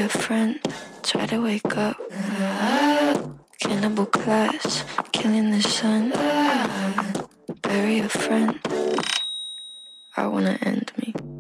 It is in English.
a friend, try to wake up. Cannibal class, killing the sun. Bury a friend, I wanna end me.